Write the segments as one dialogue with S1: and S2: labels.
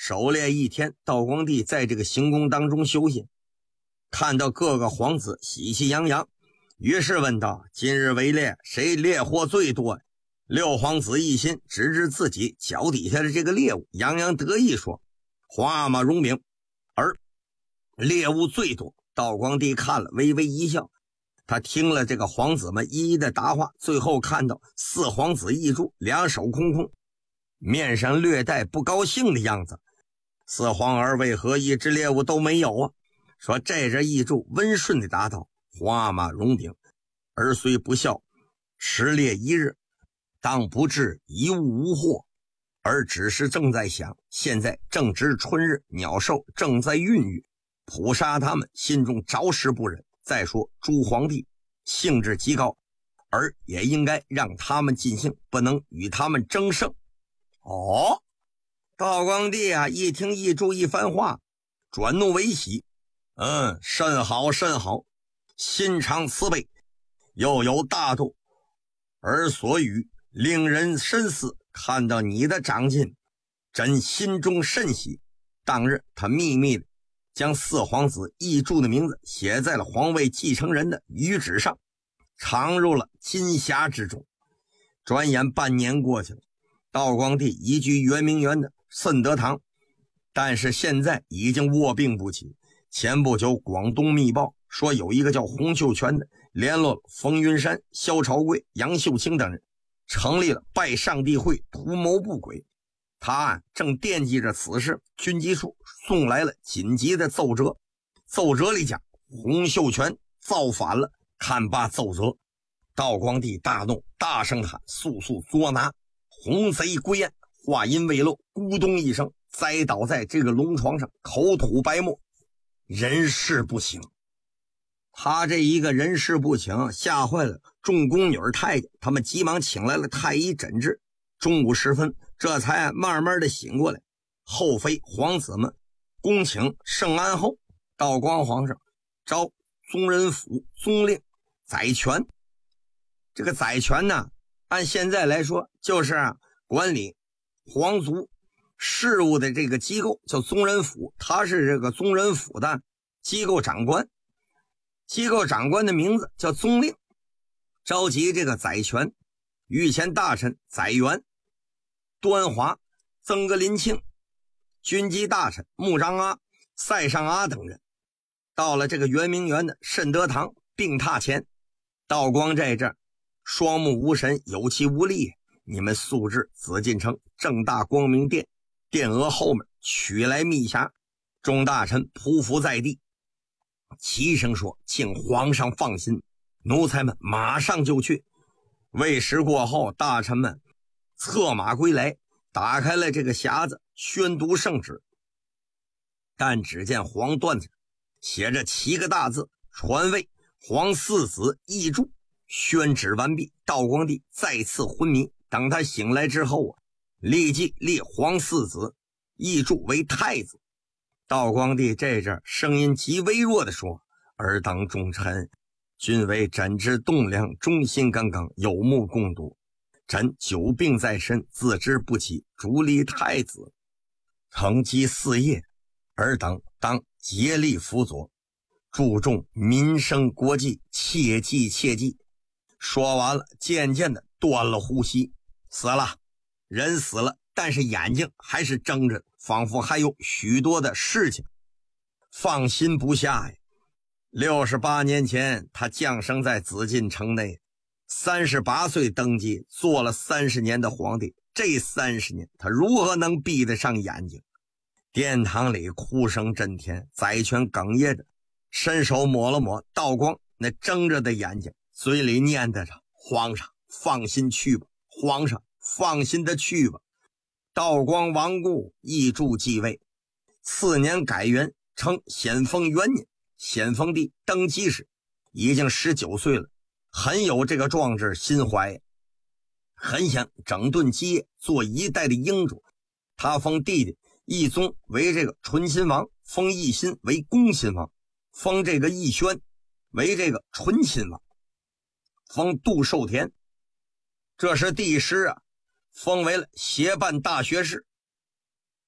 S1: 狩猎一天，道光帝在这个行宫当中休息，看到各个皇子喜气洋洋，于是问道：今日围猎，谁猎获最多？六皇子一心指指自己脚底下的这个猎物，洋洋得意说：皇阿玛荣禀，而猎物最多。道光帝看了微微一笑，他听了这个皇子们一一的答话，最后看到四皇子一柱两手空空，面上略带不高兴的样子。四皇儿为何一只猎物都没有啊？说这只一柱温顺地答道：皇阿玛荣禀，儿虽不孝，时猎一日，当不至一物无获。而只是正在想，现在正值春日，鸟兽正在孕育，捕杀他们心中着实不忍。再说诸皇帝兴致极高，而也应该让他们尽兴，不能与他们争胜。哦，道光帝啊，一听一柱一番话，转怒为喜。甚好甚好，心肠慈悲，又有大度，而所语令人深思。看到你的长进，朕心中甚喜。当日他秘密的将四皇子奕柱的名字写在了皇位继承人的谕旨上，藏入了金匣之中。转眼半年过去了，道光帝移居圆明园的顺德堂，但是现在已经卧病不起。前不久广东密报说有一个叫洪秀全的联络了冯云山、萧朝贵、杨秀清等人，成立了拜上帝会，图谋不轨。他正惦记着此事，军机处送来了紧急的奏折。奏折里讲洪秀全造反了。看罢奏折，道光帝大怒，大声喊：速速捉拿洪贼归案！话音未落，咕咚一声栽倒在这个龙床上，口吐白沫，人事不省。他这一个人事不省，吓坏了众宫女太监，他们急忙请来了太医诊治。中午时分，这才慢慢的醒过来。后妃皇子们恭请圣安后，道光皇上召宗人府宗令载权。这个载权呢，按现在来说就是管理皇族事务的这个机构，叫宗人府。他是这个宗人府的机构长官，机构长官的名字叫宗令。召集这个载权、御前大臣载元、端华、曾格林庆、军机大臣穆彰阿、塞尚阿等人，到了这个圆明园的慎德堂病榻前。道光在这儿双目无神，有气无力，你们速至紫禁城正大光明殿，殿额后面取来密匣。众大臣匍匐在地，齐声说：请皇上放心，奴才们马上就去。未时过后，大臣们策马归来，打开了这个匣子，宣读圣旨。但只见黄缎子写着7个大字：传位皇四子奕柱。宣旨完毕，道光帝再次昏迷。等他醒来之后立即立皇四子奕柱为太子。道光帝这阵声音极微弱地说：尔等众臣均为朕之栋梁，忠心耿耿，有目共睹。朕久病在身，自知不起，主立太子，承继嗣业，尔等当竭力辅佐，注重民生国计，切记切记。说完了，渐渐的断了呼吸，死了，人死了，但是眼睛还是睁着，仿佛还有许多的事情放心不下呀。68年前，他降生在紫禁城内，38岁登基，做了30年的皇帝。这30年，他如何能闭得上眼睛？殿堂里哭声震天，载权哽咽着，伸手抹了抹道光那睁着的眼睛，嘴里念叨着：皇上放心去吧，皇上放心的去吧。道光亡故，奕柱继位，次年改元，称咸丰元年。咸丰帝登基时已经19岁了，很有这个壮志心怀，很想整顿基业，做一代的英主。他封弟弟奕宗为这个醇亲王，封奕欣为恭亲王，封这个奕轩为这个醇亲王，封杜寿田，这是帝师封为了协办大学士。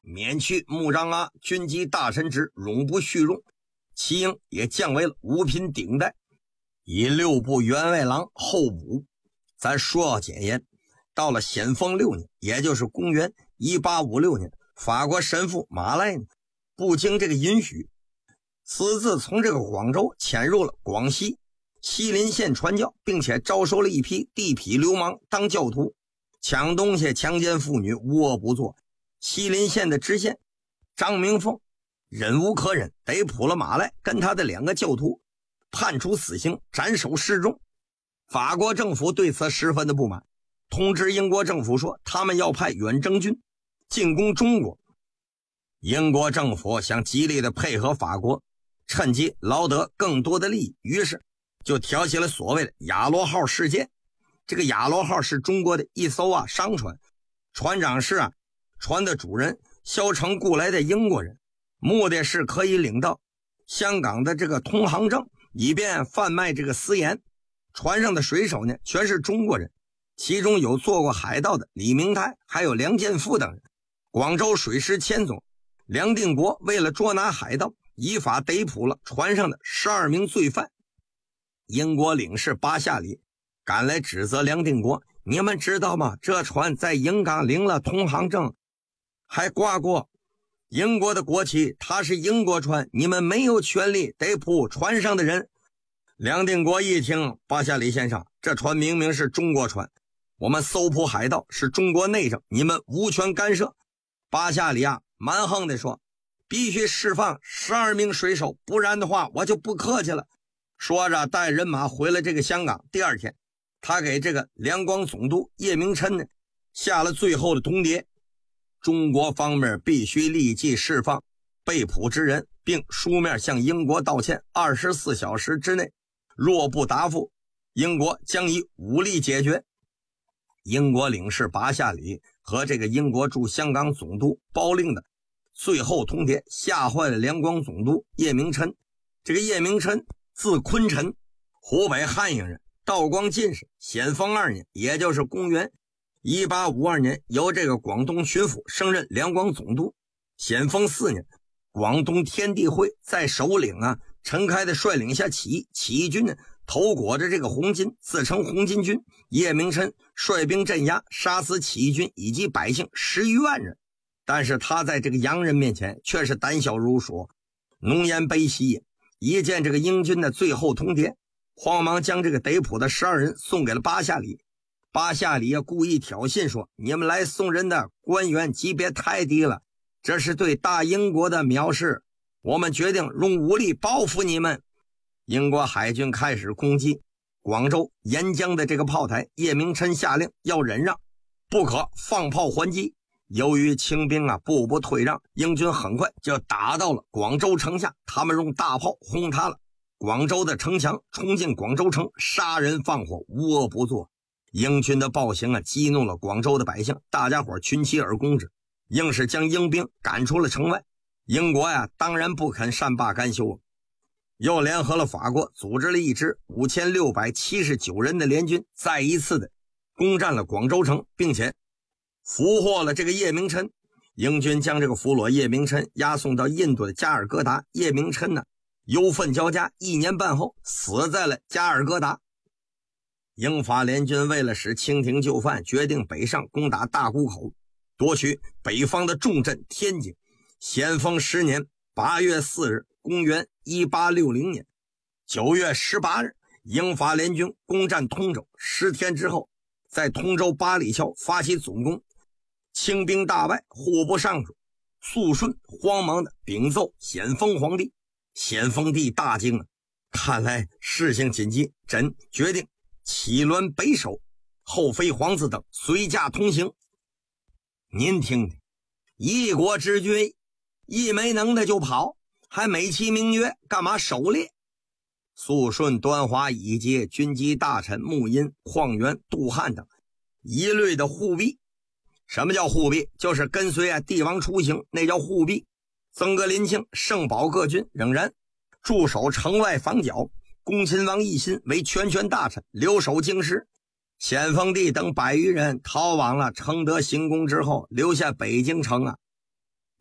S1: 免去穆彰阿军机大臣职，永不续用，其营也降为了五品顶戴，以6部员外郎候补。咱说要简言，到了咸丰6年，也就是公元1856年，法国神父马赖呢，不经这个允许，私自从这个广州潜入了广西西林县传教，并且招收了一批地痞流氓当教徒，抢东西、强奸妇女，无恶不作。西林县的知县张明凤忍无可忍，逮捕了马赖跟他的2个教徒，判处死刑，斩首示众。法国政府对此十分的不满，通知英国政府说他们要派远征军进攻中国。英国政府想极力的配合法国，趁机捞得更多的利益，于是就挑起了所谓的亚罗号事件。这个亚罗号是中国的一艘商船，船长是船的主人销城雇来的英国人，目的是可以领到香港的这个通行证，以便贩卖这个私盐。船上的水手呢，全是中国人，其中有做过海盗的李明泰，还有梁建富等人。广州水师前总梁定国为了捉拿海盗，依法逮捕了船上的12名罪犯。英国领事巴夏里赶来指责梁定国，你们知道吗？这船在英港领了通行证，还挂过英国的国旗，它是英国船，你们没有权利逮捕船上的人。梁定国一听，巴夏里先生，这船明明是中国船，我们搜捕海盗是中国内政，你们无权干涉。巴夏里蛮横地说，必须释放12名水手，不然的话我就不客气了。说着带人马回了这个香港。第二天，他给这个两广总督叶明琛呢下了最后的通牒，中国方面必须立即释放被捕之人，并书面向英国道歉，24小时之内若不答复，英国将以武力解决。英国领事巴夏里和这个英国驻香港总督包令的最后通牒吓坏了两广总督叶明琛。这个叶明琛字坤臣，湖北汉阳人，道光进士，咸丰2年，也就是公元1852年，由这个广东巡抚升任两广总督。咸丰4年，广东天地会在首领陈开的率领下起义，起义军呢头裹着这个红巾，自称红巾军。叶明琛率兵镇压，杀死起义军以及百姓10余万人。但是他在这个洋人面前却是胆小如鼠，浓颜悲喜。一见这个英军的最后通牒，慌忙将这个逮捕的12人送给了巴夏里。巴夏里故意挑衅说，你们来送人的官员级别太低了，这是对大英国的藐视，我们决定用武力报复你们。英国海军开始攻击广州沿江的这个炮台，叶明琛下令要忍让，不可放炮还击。由于清兵步步退让，英军很快就打到了广州城下，他们用大炮轰塌了广州的城墙，冲进广州城，杀人放火，无恶不作。英军的暴行激怒了广州的百姓，大家伙群起而攻之，硬是将英兵赶出了城外。英国当然不肯善罢甘休，又联合了法国，组织了一支5679人的联军，再一次的攻占了广州城，并且俘获了这个叶明琛。英军将这个俘虏叶明琛押送到印度的加尔各答，叶明琛忧愤交加，1年半后死在了加尔各答。英法联军为了使清廷就范，决定北上攻打大沽口，夺取北方的重镇天津。咸丰10年8月4日，公元1860年9月18日，英法联军攻占通州。10天之后，在通州八里桥发起总攻，清兵大败，户部尚书肃顺慌忙的禀奏咸丰皇帝。咸丰帝大惊看来事情紧急，朕决定启銮北守，后妃皇子等随驾同行。您听听，一国之君一没能的就跑，还美其名曰干嘛狩猎？肃顺、端华以及军机大臣穆荫、况元、杜汉等一律的护庇。什么叫护庇？就是跟随帝王出行，那叫护庇。曾格林庆、圣保各军仍然驻守城外防剿。恭亲王奕欣为全权大臣，留守京师。咸丰帝等100余人逃往了承德行宫之后，留下北京城